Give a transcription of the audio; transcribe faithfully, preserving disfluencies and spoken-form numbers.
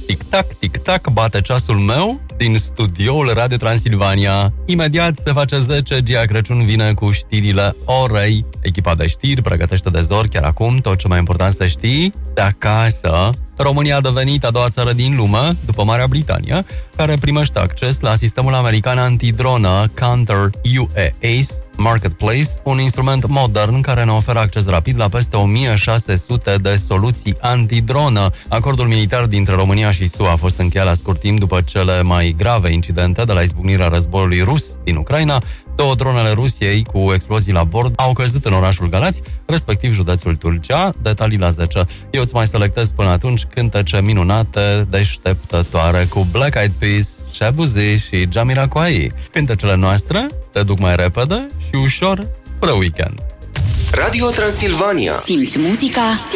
tic-tac, tic-tac, bate ceasul meu din studioul Radio Transilvania. Imediat se face zece, Gia Crăciun vine cu știrile orei. Echipa de știri pregătește de zor chiar acum tot ce mai important să știi de acasă. România a devenit a doua țară din lume, după Marea Britanie, care primește acces la sistemul american antidronă Counter-U A S Marketplace, un instrument modern care ne oferă acces rapid la peste o mie șase sute de soluții antidronă. Acordul militar dintre România și S U A a fost încheiat la scurt timp după cele mai grave incidente de la izbucnirea războiului rus din Ucraina. Două dronele Rusiei cu explozii la bord au căzut în orașul Galați, respectiv județul Tulcea. Detalii la zece. Eu îți mai selectez până atunci cântece minunate, deșteptătoare cu Black Eyed Peas, Shabuzi și Jamiroquai. Cântecele noastre te duc mai repede și ușor spre weekend. Radio Transilvania. Simți muzica,